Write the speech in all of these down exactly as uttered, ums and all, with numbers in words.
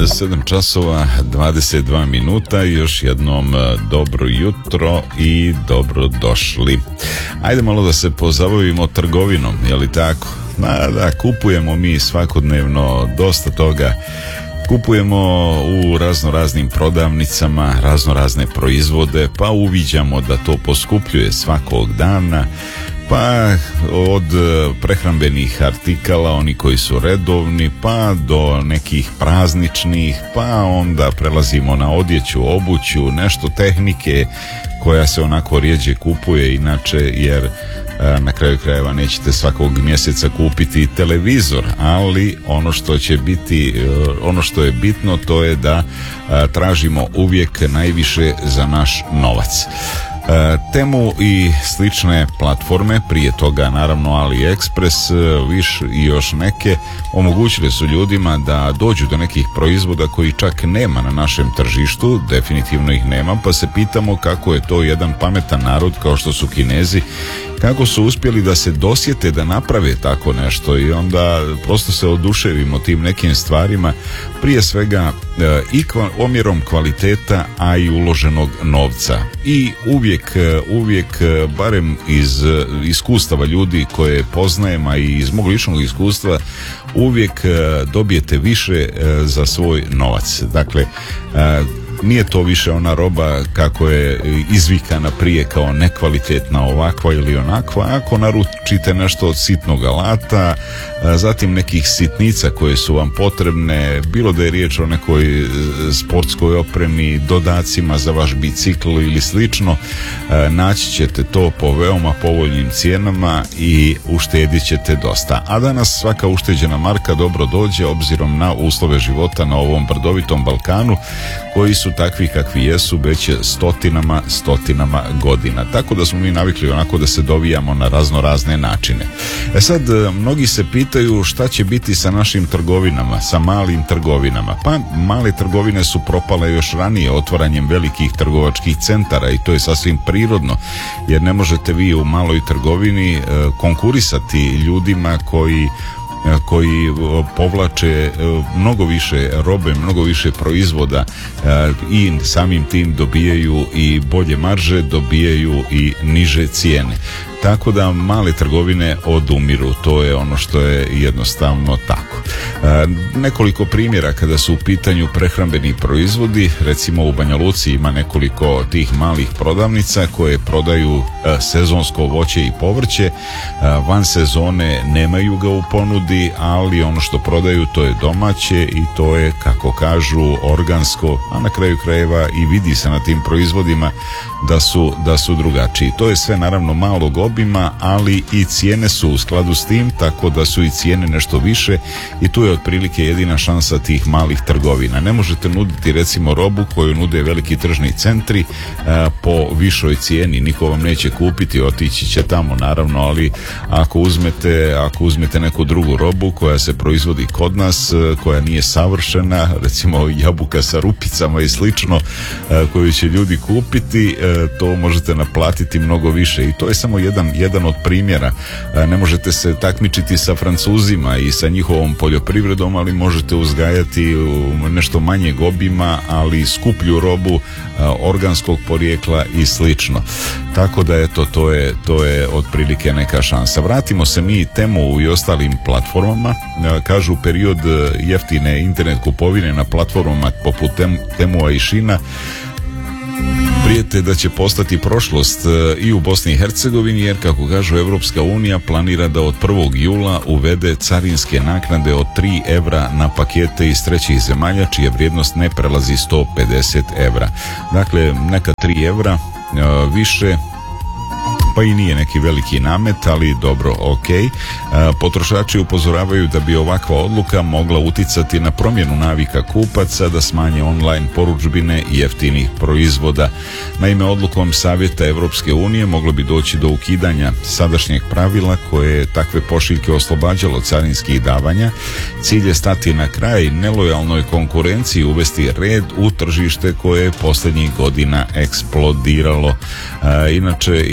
sedam časova dvadeset dva minuta. Još jednom dobro jutro i dobro došli. Ajde malo da se pozabavimo trgovinom, je li tako? Da, da, kupujemo mi svakodnevno dosta toga. Kupujemo u razno raznim prodavnicama razno razne proizvode, pa uviđamo da to poskupljuje svakog dana. Pa od prehrambenih artikala, oni koji su redovni, pa do nekih prazničnih, pa onda prelazimo na odjeću, obuću, nešto tehnike koja se onako rijeđe kupuje inače, jer na kraju krajeva nećete svakog mjeseca kupiti televizor, ali ono što će biti, ono što je bitno, to je da tražimo uvijek najviše za naš novac. Temu i slične platforme, prije toga naravno AliExpress, Wish i još neke, omogućile su ljudima da dođu do nekih proizvoda koji čak nema na našem tržištu, definitivno ih nema, pa se pitamo kako je to jedan pametan narod kao što su Kinezi, kako su uspjeli da se dosjete da naprave tako nešto, i onda prosto se oduševimo tim nekim stvarima, prije svega e, i kva, omjerom kvaliteta, a i uloženog novca. I uvijek, uvijek barem iz iskustava ljudi koje poznajem, a i iz mog ličnog iskustva, uvijek dobijete više za svoj novac. Dakle, nije to više ona roba kako je izvikana prije kao nekvalitetna, ovakva ili onakva. Ako naručite nešto od sitnog alata, zatim nekih sitnica koje su vam potrebne, bilo da je riječ o nekoj sportskoj opremi, dodacima za vaš bicikl ili slično, naći ćete to po veoma povoljnim cijenama i uštedit ćete dosta. A danas svaka ušteđena marka dobro dođe, obzirom na uslove života na ovom brdovitom Balkanu, koji su takvi kakvi jesu već stotinama, stotinama godina. Tako da smo mi navikli onako da se dovijamo na razno razne načine. E sad, mnogi se pitaju šta će biti sa našim trgovinama, sa malim trgovinama. Pa male trgovine su propale još ranije otvaranjem velikih trgovačkih centara, i to je sasvim prirodno, jer ne možete vi u maloj trgovini konkurisati ljudima koji koji povlače mnogo više robe, mnogo više proizvoda, i samim tim dobijaju i bolje marže, dobijaju i niže cijene. Tako da male trgovine odumiru, to je ono što je jednostavno tako. E, nekoliko primjera kada su u pitanju prehrambeni proizvodi, recimo u Banja Luci ima nekoliko tih malih prodavnica koje prodaju e, sezonsko voće i povrće, e, van sezone nemaju ga u ponudi, ali ono što prodaju to je domaće i to je, kako kažu, organsko, a na kraju krajeva i vidi se na tim proizvodima da su, da su drugačiji. To je sve naravno malog obima, ali i cijene su u skladu s tim, tako da su i cijene nešto više, i tu je otprilike jedina šansa tih malih trgovina. Ne možete nuditi recimo robu koju nude veliki tržni centri a, po višoj cijeni, niko vam neće kupiti, otići će tamo naravno, ali ako uzmete, ako uzmete neku drugu robu koja se proizvodi kod nas, koja nije savršena, recimo jabuka sa rupicama i slično, a, koju će ljudi kupiti, a, to možete naplatiti mnogo više, i to je samo jedan, jedan od primjera. Ne možete se takmičiti sa Francuzima i sa njihovom poljoprivredom, ali možete uzgajati nešto manjeg obima, ali skuplju robu, organskog porijekla i slično. Tako da eto, to je, to je otprilike neka šansa. Vratimo se mi Temu i ostalim platformama. Kažu, period jeftine internet kupovine na platformama poput Temua i Šina prijete da će postati prošlost i u Bosni i Hercegovini, jer, kako kažu, Evropska unija planira da od prvog jula uvede carinske naknade od tri evra na pakete iz trećih zemalja čija vrijednost ne prelazi sto pedeset evra. Dakle, neka tri evra više, pa i nije neki veliki namet, ali dobro, ok. E, potrošači upozoravaju da bi ovakva odluka mogla uticati na promjenu navika kupaca, da smanje online porudžbine i jeftinih proizvoda. Naime, odlukom Savjeta Evropske unije moglo bi doći do ukidanja sadašnjeg pravila koje je takve pošiljke oslobađalo carinskih davanja. Cilj je stati na kraj nelojalnoj konkurenciji i uvesti red u tržište koje je posljednjih godina eksplodiralo. E, inače, iz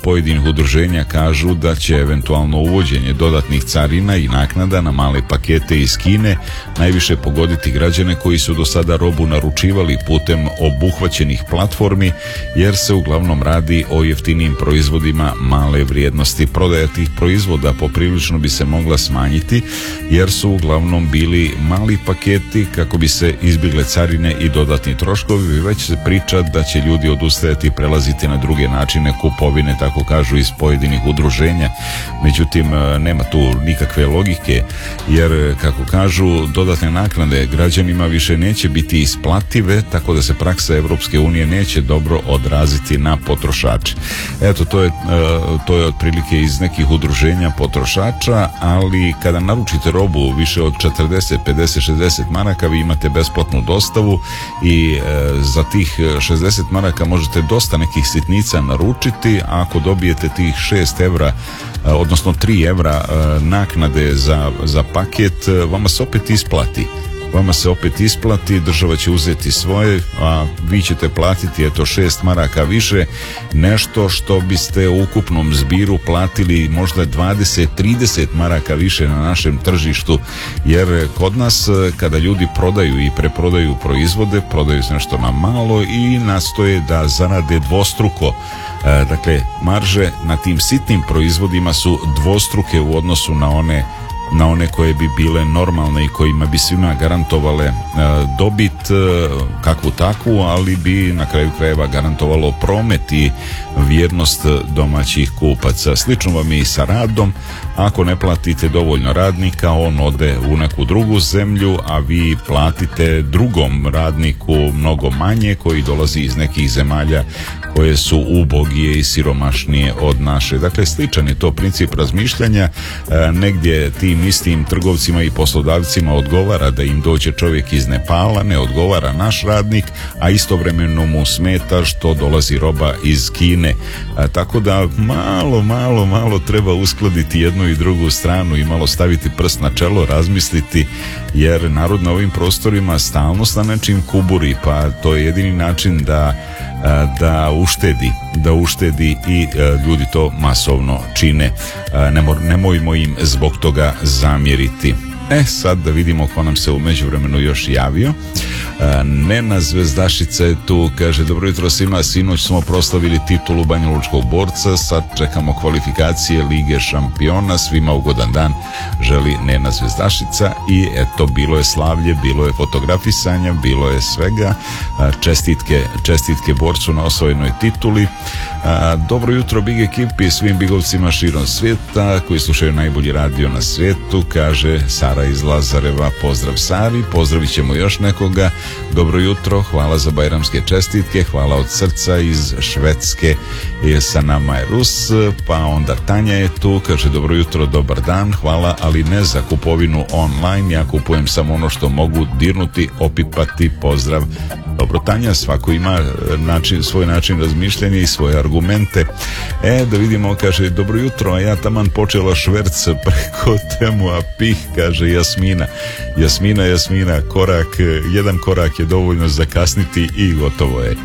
pojedinih udruženja kažu da će eventualno uvođenje dodatnih carina i naknada na male pakete iz Kine najviše pogoditi građane koji su do sada robu naručivali putem obuhvaćenih platformi, jer se uglavnom radi o jeftinijim proizvodima male vrijednosti. Prodaja tih proizvoda poprilično bi se mogla smanjiti, jer su uglavnom bili mali paketi kako bi se izbjegle carine i dodatni troškovi. Već se priča da će ljudi odustajati i prelaziti na druge načine kupovine, tako kažu iz pojedinih udruženja. Međutim, nema tu nikakve logike, jer kako kažu, dodatne naknade građanima više neće biti isplative, tako da se praksa Evropske unije neće dobro odraziti na potrošače. Eto, to je, to je otprilike iz nekih udruženja potrošača, ali kada naručite robu više od četrdeset, pedeset, šezdeset maraka, vi imate besplatnu dostavu i e, za tih šezdeset maraka možete dosta nekih sitnica naručiti, a ako dobijete tih šest evra, e, odnosno tri evra e, naknade za, za paket, vama se opet isplati. Vama se opet isplati, država će uzeti svoje, a vi ćete platiti eto šest maraka više, nešto što biste u ukupnom zbiru platili možda dvadeset, trideset maraka više na našem tržištu, jer kod nas kada ljudi prodaju i preprodaju proizvode, prodaju nešto na malo i nastoje da zarade dvostruko. Dakle, marže na tim sitnim proizvodima su dvostruke u odnosu na one na one koje bi bile normalne i kojima bi svima garantovale e, dobit e, kakvu takvu, ali bi na kraju krajeva garantovalo promet i vjernost domaćih kupaca. Slično vam je i sa radom. Ako ne platite dovoljno radnika, on ode u neku drugu zemlju, a vi platite drugom radniku mnogo manje, koji dolazi iz nekih zemalja koje su ubogije i siromašnije od naše. Dakle, sličan je to princip razmišljanja. E, negdje tim istim trgovcima i poslodavcima odgovara da im dođe čovjek iz Nepala, ne odgovara naš radnik, a istovremeno mu smeta što dolazi roba iz Kine. E, tako da malo, malo, malo treba uskladiti jednu i drugu stranu i malo staviti prst na čelo, razmisliti, jer narod na ovim prostorima stalno sa nečim kuburi, pa to je jedini način da da uštedi, da uštedi i ljudi to masovno čine. Nemojmo im zbog toga zamjeriti. E, sad da vidimo ko nam se u međuvremenu još javio. Nena Zvezdašica je tu, kaže: dobro jutro svima, sinoć smo proslavili titulu banjalučkog borca, sad čekamo kvalifikacije Lige šampiona, svima ugodan dan, želi Nena Zvezdašica. I eto, bilo je slavlje, bilo je fotografisanja, bilo je svega. Čestitke, čestitke borcu na osvojenoj tituli. Dobro jutro Big ekipi, svim bigovcima širom svijeta koji slušaju najbolji radio na svijetu, kaže Sara iz Lazareva. Pozdrav Sari, pozdravit ćemo još nekoga. Dobro jutro, hvala za bajramske čestitke, hvala od srca iz Švedske, je sa nama je Rus. Pa onda Tanja je tu, kaže: dobro jutro, dobar dan, hvala, ali ne za kupovinu online, ja kupujem samo ono što mogu dirnuti, opipati, pozdrav. Dobro Tanja, svako ima način, svoj način razmišljanja i svoje argumente. E, da vidimo, kaže: dobro jutro, a ja taman počela šverc preko temu, a pih, kaže Jasmina. Jasmina, Jasmina, korak, jedan korak je dovoljno zakasniti i gotovo je. E,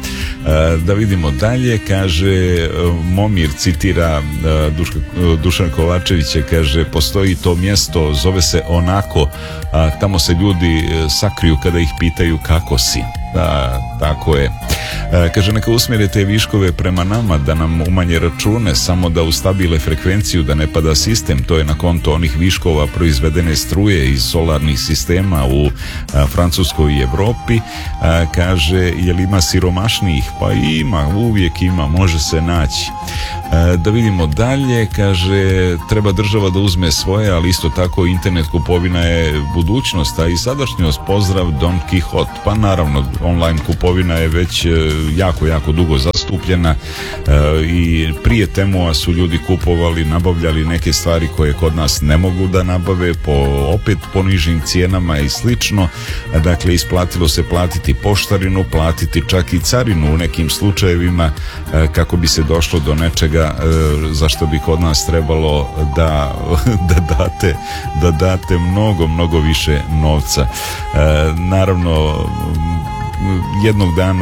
da vidimo dalje, kaže Momir, citira Duška, Dušan Kovačevića, kaže: postoji to mjesto, zove se onako, a tamo se ljudi sakriju kada ih pitaju kako si. Da, tako je. E, kaže: neka usmjerite viškove prema nama, da nam umanje račune, samo da ustabile frekvenciju, da ne pada sistem. To je na konto onih viškova proizvedene struje iz solarnih sistema u a, Francuskoj i Evropi. A, kaže: jel ima siromašnijih? Pa ima, uvijek ima, može se naći. E, da vidimo dalje, kaže: treba država da uzme svoje, ali isto tako internet kupovina je budućnost, a i sadašnjost. Pozdrav Don Kihot. Pa naravno, online kupovina je već jako, jako dugo zastupljena e, i prije Temua su ljudi kupovali, nabavljali neke stvari koje kod nas ne mogu da nabave po opet po nižim cijenama i slično. Dakle, isplatilo se platiti poštarinu, platiti čak i carinu u nekim slučajevima e, kako bi se došlo do nečega e, za što bi kod nas trebalo da, da date da date mnogo, mnogo više novca. E, naravno, jednog dana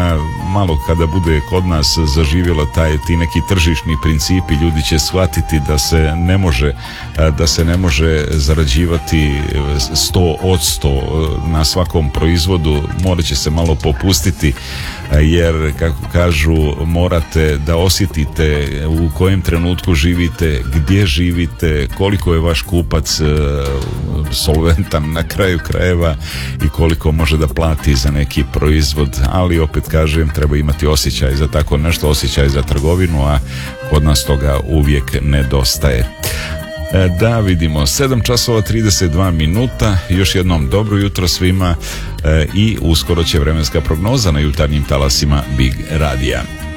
malo kada bude kod nas zaživjela taj, ti neki tržišni principi, ljudi će shvatiti da se ne može da se ne može zarađivati sto od sto na svakom proizvodu, morat će se malo popustiti, jer kako kažu morate da osjetite u kojem trenutku živite, gdje živite, koliko je vaš kupac solventan na kraju krajeva i koliko može da plati za neki proizvod, ali opet kažem treba imati osjećaj za tako nešto, osjećaj za trgovinu, a kod nas toga uvijek nedostaje. Da vidimo, sedam časova trideset dva minuta, još jednom dobro jutro svima i uskoro će vremenska prognoza na jutarnjim talasima Big Radija.